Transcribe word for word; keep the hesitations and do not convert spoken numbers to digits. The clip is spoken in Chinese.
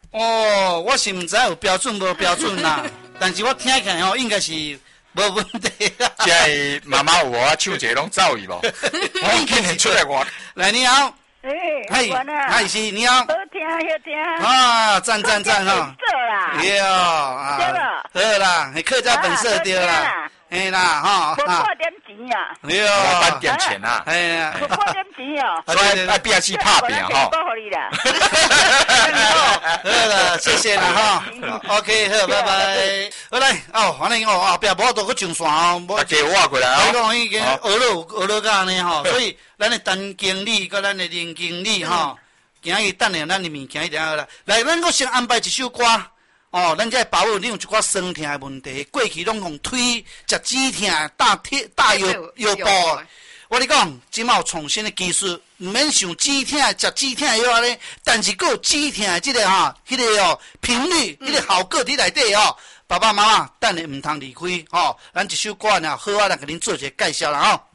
哦，我是唔知有标准无标准啦，但是我听起来吼应该是无问题啦。 即系妈妈有我唱一个拢走去无？我今年出来我来你好， 哎， 嗨， 完了， 嗨是你好， 好听好听啊，赞赞赞哈， 这啦， 对啊， 对了， 好啦，系客家本色对啦，哎啦哈， 我破点钱啊， 对我啊半，点钱啊， 哎呀， 我破点钱哦， 所以爱变去拍拼吼。 包你啦， 好啦，谢谢啦哈 ，OK 好，拜拜。好来哦，反正哦后壁无多去上线哦，无。 大家挖过来我哦。 讲已经学了学了到安尼吼，所以咱的陈经理跟咱的林经理吼，今日等下咱的物件一定要来。来，咱搁先安排一首歌。哦，咱才保有你有一寡酸痛的问题，过去拢用推、食止痛、打铁、打药药布。我跟你讲，即马有创新的技术，唔免想止痛、食止痛的药咧，但是佫有止痛的即个哈，迄、那个哦频率，迄、那个效果伫内底哦。爸爸妈妈，等下唔通离开哦，咱一首歌呢，好啊，来给恁做一个介绍啦哦。